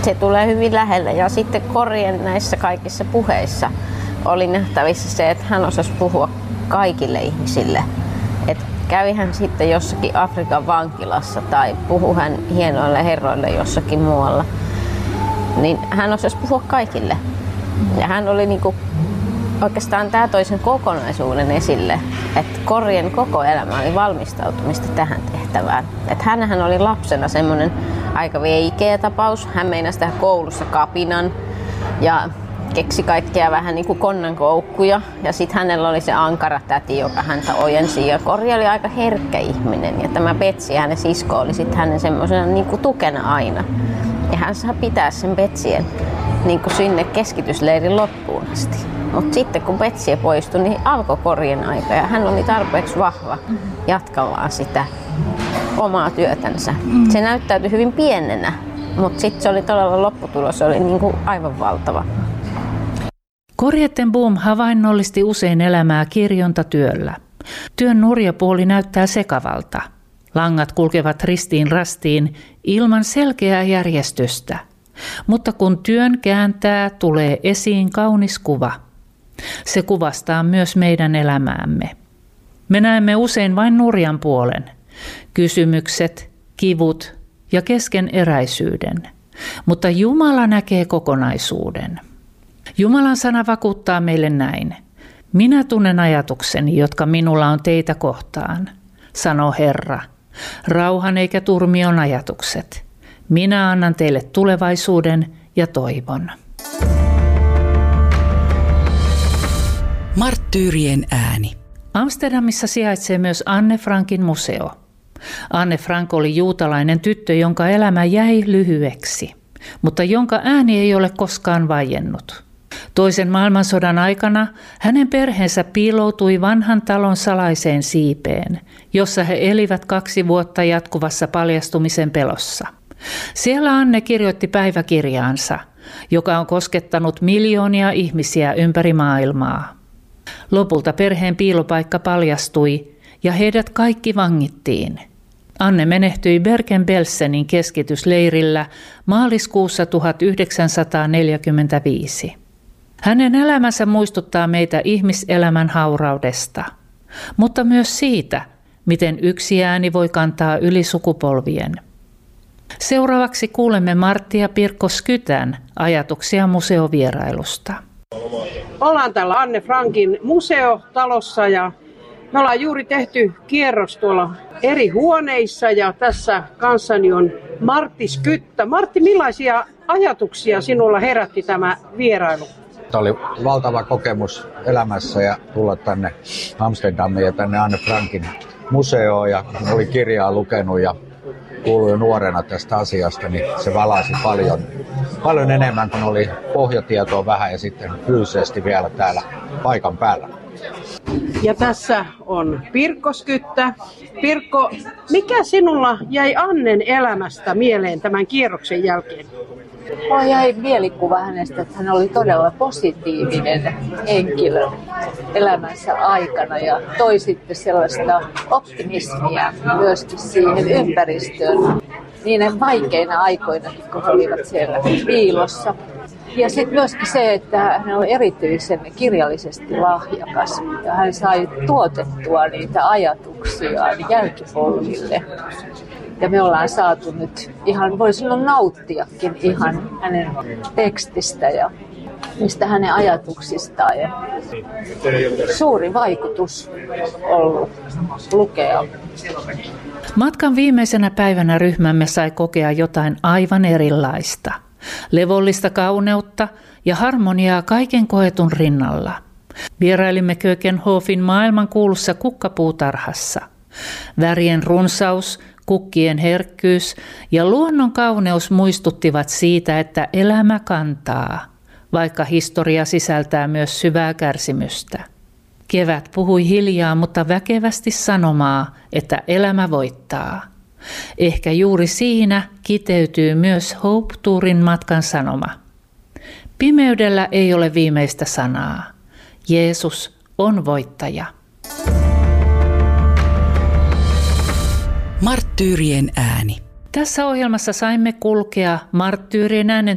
se tulee hyvin lähelle. Ja sitten Korien näissä kaikissa puheissa oli nähtävissä se, että hän osasi puhua kaikille ihmisille. Et kävi hän sitten jossakin Afrikan vankilassa tai puhui hän hienoille herroille jossakin muualla, niin hän osasi puhua kaikille. Ja hän oli niinku, oikeastaan tämä toi sen kokonaisuuden esille, että Korien koko elämä oli valmistautumista tähän tehtävään. Että hänhän oli lapsena semmoinen aika veikeä tapaus. Hän meinasi tehdä koulussa kapinan ja keksi kaikkea vähän niin kuin konnankoukkuja. Ja sitten hänellä oli se ankara täti, joka häntä ojensi. Ja Korja oli aika herkkä ihminen. Ja tämä Betsi, hänen sisko, oli sitten hänen semmoisena niin kuin tukena aina. Ja hän saa pitää sen Betsien niin kuin sinne keskitysleirin loppuun asti. Mutta sitten kun Betsi poistui, niin alkoi Korien aika. Ja hän oli tarpeeksi vahva jatkamaan sitä omaa työtänsä. Se näyttäytyi hyvin pienenä, mutta sitten se oli todella lopputulos, oli niin kuin aivan valtava. Corrie ten Boom havainnollisti usein elämää kirjontatyöllä. Työn nurja puoli näyttää sekavalta. Langat kulkevat ristiin rastiin ilman selkeää järjestystä. Mutta kun työn kääntää, tulee esiin kaunis kuva. Se kuvastaa myös meidän elämäämme. Me näemme usein vain nurjan puolen. Kysymykset, kivut ja keskeneräisyyden. Mutta Jumala näkee kokonaisuuden. Jumalan sana vakuuttaa meille näin. Minä tunnen ajatukseni, jotka minulla on teitä kohtaan, sanoo Herra. Rauhan eikä turmion ajatukset. Minä annan teille tulevaisuuden ja toivon. Marttyyrien ääni. Amsterdamissa sijaitsee myös Anne Frankin museo. Anne Frank oli juutalainen tyttö, jonka elämä jäi lyhyeksi, mutta jonka ääni ei ole koskaan vaiennut. Toisen maailmansodan aikana hänen perheensä piiloutui vanhan talon salaiseen siipeen, jossa he elivät 2 vuotta jatkuvassa paljastumisen pelossa. Siellä Anne kirjoitti päiväkirjaansa, joka on koskettanut miljoonia ihmisiä ympäri maailmaa. Lopulta perheen piilopaikka paljastui ja heidät kaikki vangittiin. Anne menehtyi Bergen-Belsenin keskitysleirillä maaliskuussa 1945. Hänen elämänsä muistuttaa meitä ihmiselämän hauraudesta, mutta myös siitä, miten yksi ääni voi kantaa yli sukupolvien. Seuraavaksi kuulemme Martti ja Pirkko Skytän ajatuksia museovierailusta. Ollaan täällä Anne Frankin museotalossa ja me ollaan juuri tehty kierros tuolla eri huoneissa ja tässä kanssani on Martti Skyttä. Martti, millaisia ajatuksia sinulla herätti tämä vierailu? Tämä oli valtava kokemus elämässä ja tulla tänne Amsterdamiin ja tänne Anne Frankin museoon ja kun oli kirjaa lukenut ja kuului jo nuorena tästä asiasta, niin se valasi paljon enemmän, kun oli pohjatietoa vähän ja sitten fyysisesti vielä täällä paikan päällä. Ja tässä on Pirkko Skyttä. Pirkko, mikä sinulla jäi Annen elämästä mieleen tämän kierroksen jälkeen? Mulla jäi mielikuva hänestä, että hän oli todella positiivinen henkilö elämänsä aikana ja toi sitten sellaista optimismia myöskin siihen ympäristöön niiden vaikeina aikoina, kun he olivat siellä piilossa. Ja sitten myöskin se, että hän oli erityisen kirjallisesti lahjakas ja hän sai tuotettua niitä ajatuksia jälkipolville. Ja me ollaan saatu nyt ihan, voi sanoa nauttiakin ihan hänen tekstistä ja mistä hänen ajatuksistaan. Ja suuri vaikutus ollut lukea. Matkan viimeisenä päivänä ryhmämme sai kokea jotain aivan erilaista. Levollista kauneutta ja harmoniaa kaiken koetun rinnalla. Vierailimme Kökenhofin maailmankuulussa kukkapuutarhassa. Värien runsaus, kukkien herkkyys ja luonnon kauneus muistuttivat siitä, että elämä kantaa, vaikka historia sisältää myös syvää kärsimystä. Kevät puhui hiljaa, mutta väkevästi sanomaa, että elämä voittaa. Ehkä juuri siinä kiteytyy myös Hope Tourin matkan sanoma. Pimeydellä ei ole viimeistä sanaa. Jeesus on voittaja. Marttyyrien ääni. Tässä ohjelmassa saimme kulkea marttyyrien äänen